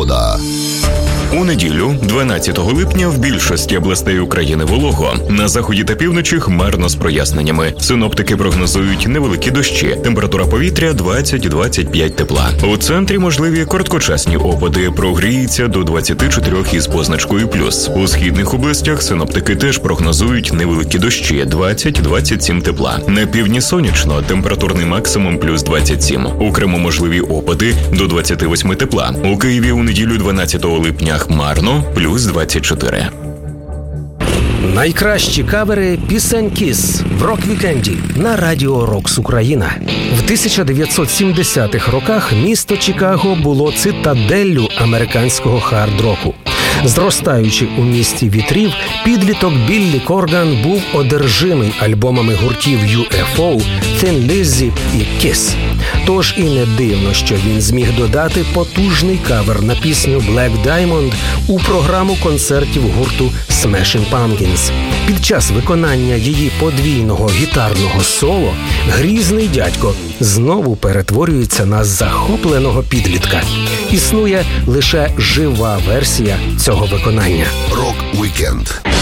Погода. У неділю, 12 липня, в більшості областей України волого. На заході та півночі хмарно з проясненнями. Синоптики прогнозують невеликі дощі. Температура повітря 20-25 тепла. У центрі можливі короткочасні опади. Прогріється до 24 із позначкою плюс. У східних областях синоптики теж прогнозують невеликі дощі 20-27 тепла. На півдні сонячно, температурний максимум плюс 27. У Криму можливі опади до 28 тепла. У Києві у неділю 12 липня хмарно, плюс 24. Найкращі кавери пісень Kiss в рок-вікенді на Радіо Рокс Україна. В 1970-х роках місто Чикаго було цитаделлю американського хард-року. Зростаючи у місті вітрів, підліток Біллі Корган був одержимий альбомами гуртів UFO, Thin Lizzy і Kiss. Тож і не дивно, що він зміг додати потужний кавер на пісню Black Diamond у програму концертів гурту Smashing Pumpkins. Під час виконання її подвійного гітарного соло грізний дядько знову перетворюється на захопленого підлітка. Існує лише жива версія цього виконання. Рок-вікенд.